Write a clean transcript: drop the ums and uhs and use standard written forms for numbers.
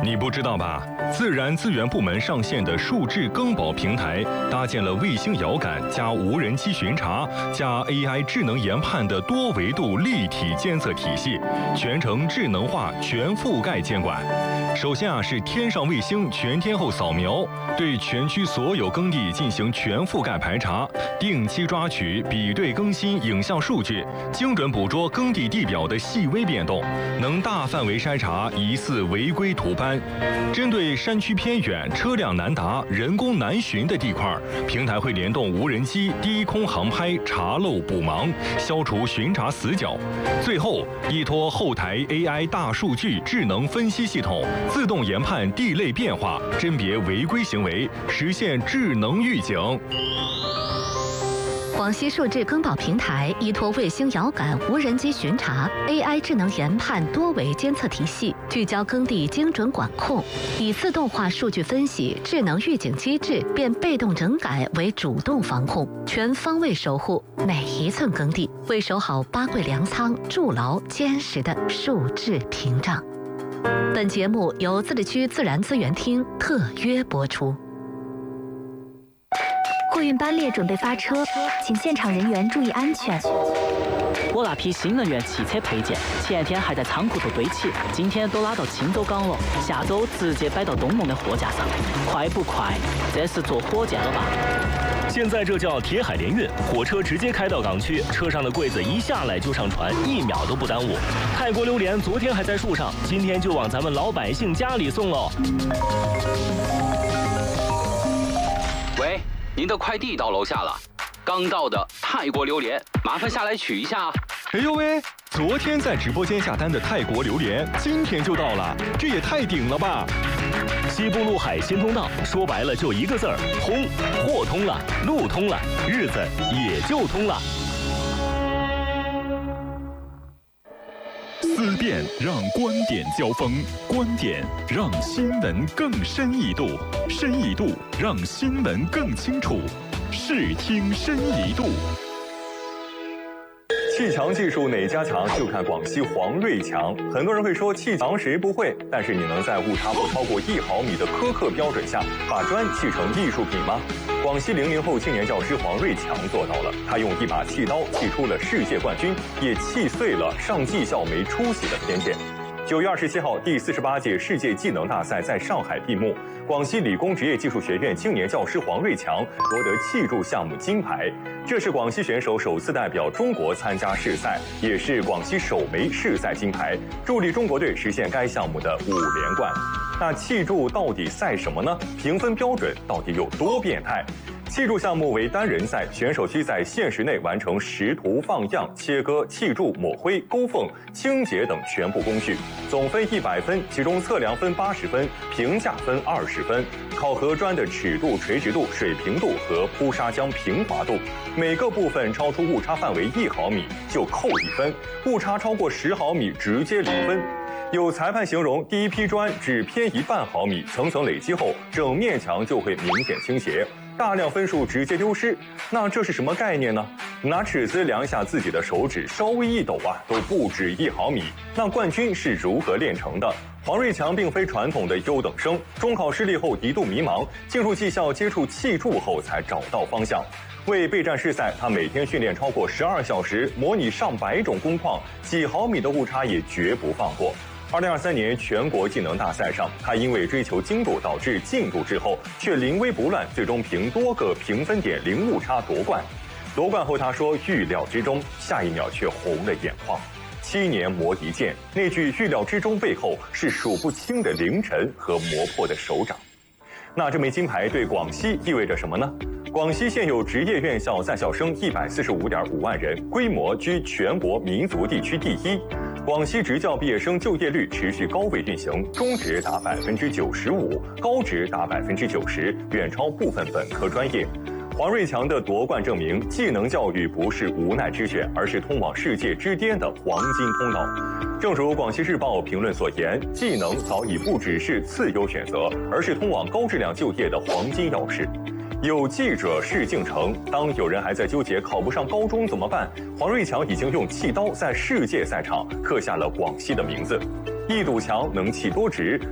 你不知道吧？自然资源部门上线的数智更保平台，搭建了卫星遥感加无人机巡查加 AI 智能研判的多维度立体监测体系，全程智能化、全覆盖监管。首先是天上卫星全天候扫描，对全区所有耕地进行全覆盖排查，定期抓取、比对更新影像数据，精准捕捉耕地地表的细微变动，能大范围筛查疑似违规图斑。针对山区偏远、车辆难达、人工难寻的地块，平台会联动无人机低空航拍，查漏补盲，消除巡查死角。最后，依托后台 AI 大数据智能分析系统，自动研判地类变化，甄别违规行为，实现智能预警。 广西数智更保平台依托卫星遥感、无人机巡查、AI 智能研判多维监测体系，聚焦耕地精准管控，以自动化数据分析、智能预警机制变被动整改为主动防控，全方位守护每一寸耕地，为守好八桂粮仓筑牢坚实的数智屏障。本节目由自治区自然资源厅特约播出。 货运班列准备发车，请现场人员注意安全。 我那批新能源汽车配件，前天还在仓库头堆起，今天都拉到青州港了，下周直接摆到东盟的货架上。快不快？这是坐火箭了吧？ 现在这叫铁海联运，火车直接开到港区，车上的柜子一下来就上船，1秒都不耽误。泰国榴莲昨天还在树上，今天就往咱们老百姓家里送喽。 喂，您的快递到楼下了，刚到的泰国榴莲，麻烦下来取一下。 哎呦喂，昨天在直播间下单的泰国榴莲，今天就到了，这也太顶了吧！ 西部陆海新通道，说白了就一个字儿：通。货通了，路通了，日子也就通了。 思辨让观点交锋，观点让新闻更深一度，深一度让新闻更清楚。视听深一度。 砌墙技术哪家强？就看广西黄瑞强。很多人会说砌墙谁不会？但是你能在误差不超过1毫米的苛刻标准下，把砖砌成艺术品吗？广西00后青年教师黄瑞强做到了。他用一把砌刀砌出了世界冠军，也砌碎了上技校没出息的偏见。9月27号，第48届世界技能大赛在上海闭幕。广西理工职业技术学院青年教师黄瑞强夺得砌筑项目金牌，这是广西选手首次代表中国参加世赛，也是广西首枚世赛金牌，助力中国队实现该项目的5连冠。那砌筑到底赛什么呢？评分标准到底有多变态？砌筑项目为单人赛，选手需在限时内完成识图、放样、切割、砌筑、抹灰、勾缝、清洁等全部工序，总分100分，其中测量分80分，评价分20分，考核砖的尺度、垂直度、水平度和铺砂浆平滑度。每个部分超出误差范围1毫米就扣1分，误差超过10毫米直接0分。有裁判形容，第一批砖只偏移半毫米，层层累积后，整面墙就会明显倾斜，大量分数直接丢失。那这是什么概念呢？拿尺子量一下自己的手指，稍微一抖都不止1毫米。那冠军是如何炼成的？黄瑞强并非传统的优等生，中考失利后一度迷茫，进入技校接触砌筑后才找到方向。为备战世赛，他每天训练超过12小时，模拟上百种工况，几毫米的误差也绝不放过。2023年全国技能大赛上，他因为追求精度导致进度滞后，却临危不乱，最终凭多个评分点零误差夺冠。夺冠后他说预料之中，下一秒却红了眼眶。7年磨一剑，那句预料之中背后是数不清的凌晨和磨破的手掌。那这枚金牌对广西意味着什么呢？广西现有职业院校在校生145.5万人，规模居全国民族地区第一。广西职教毕业生就业率持续高位运行，中职达95%，高职达90%，远超部分本科专业。黄瑞强的夺冠证明，技能教育不是无奈之选，而是通往世界之巅的黄金通道。正如《广西日报》评论所言，技能早已不只是次优选择，而是通往高质量就业的黄金钥匙。有记者事竟成，当有人还在纠结考不上高中怎么办，黄瑞强已经用砌刀在世界赛场刻下了广西的名字。一堵墙能砌多直，